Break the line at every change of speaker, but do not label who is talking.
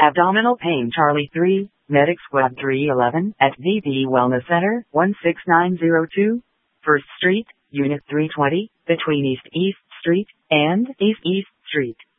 Abdominal pain Charlie 3, Medic Squad 311 at VP Wellness Center, 16902, 1st Street, Unit 320, between East East Street and East East Street.